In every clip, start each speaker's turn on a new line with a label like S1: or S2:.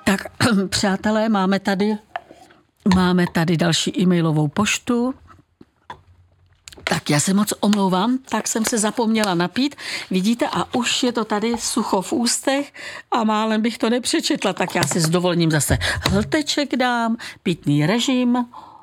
S1: Tak, přátelé, máme tady další e-mailovou poštu. Tak já se moc omlouvám, tak jsem se zapomněla napít. Vidíte, a už je to tady sucho v ústech a málem bych to nepřečetla, tak já si s dovolením zase hlteček dám, pitný režim.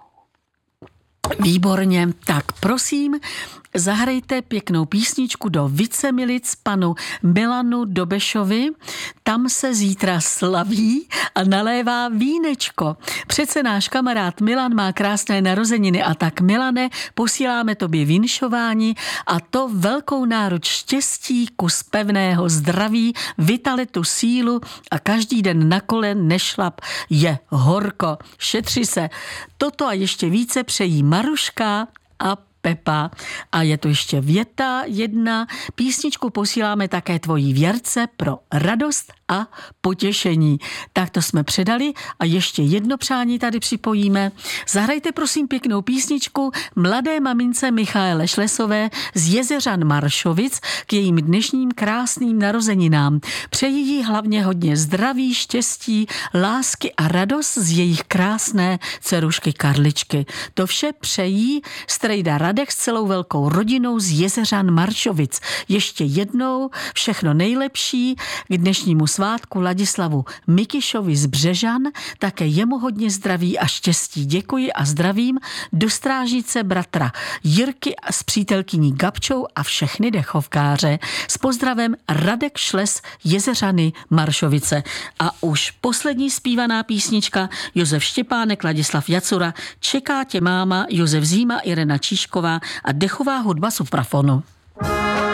S1: Výborně, tak prosím, zahrajte pěknou písničku do Vicemilic panu Milanu Dobešovi. Tam se zítra slaví a nalévá vínečko. Přece náš kamarád Milan má krásné narozeniny a tak, Milane, posíláme tobě vinšování a to velkou náruč štěstí, kus pevného zdraví, vitalitu, sílu a každý den na kole nešlap je horko. Šetři se. Toto a ještě více přejí Maruška a Pepa. A je to ještě věta jedna. Písničku posíláme také tvojí Věrce pro radost a potěšení. Tak to jsme předali a ještě jedno přání tady připojíme. Zahrajte prosím pěknou písničku mladé mamince Michaele Šlesové z Jezeřan Maršovic k jejím dnešním krásným narozeninám. Přeji jí hlavně hodně zdraví, štěstí, lásky a radost z jejich krásné dcerušky Karličky. To vše přejí strejda Radek s celou velkou rodinou z Jezeřan Maršovic. Ještě jednou všechno nejlepší k dnešnímu svátku Ladislavu Mikišovi z Břežan, také jemu hodně zdraví a štěstí. Děkuji a zdravím do strážnice bratra Jirky s přítelkyní Gabčou a všechny dechovkáře. S pozdravem Radek Šles, Jezeřany Maršovice. A už poslední zpívaná písnička Josef Štěpánek, Ladislav Jacura, Čeká tě máma, Josef Zíma, Irena Číšková a dechová hudba suprafonu.